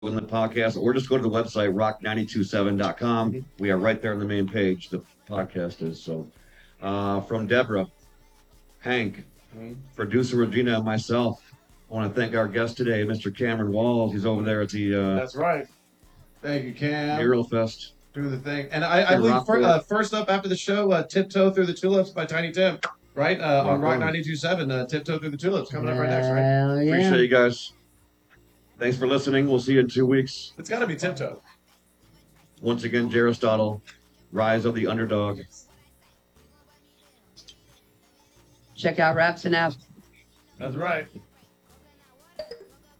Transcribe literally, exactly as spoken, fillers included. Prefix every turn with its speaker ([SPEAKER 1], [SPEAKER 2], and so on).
[SPEAKER 1] in the podcast, or just go to the website rock nine two seven dot com. We are right there on the main page. The podcast is so. Uh, from Deborah, Hank, producer Regina, and myself, I want to thank our guest today, Mister Cameron Walls. He's over there at the uh,
[SPEAKER 2] That's right. Thank you, Cam.
[SPEAKER 1] Mural Fest.
[SPEAKER 2] Do the thing. And I, I believe for, uh, first up after the show, uh, Tiptoe Through the Tulips by Tiny Tim, right? Uh, on Rock ninety-two point seven, uh, Tiptoe Through the Tulips coming up right next, right?
[SPEAKER 3] Hell yeah.
[SPEAKER 1] Appreciate you guys. Thanks for listening. We'll see you in two weeks.
[SPEAKER 2] It's got to be Tiptoe.
[SPEAKER 1] Once again, Aristotle, Rise of the Underdog.
[SPEAKER 3] Check out Raps and Apps.
[SPEAKER 2] That's right.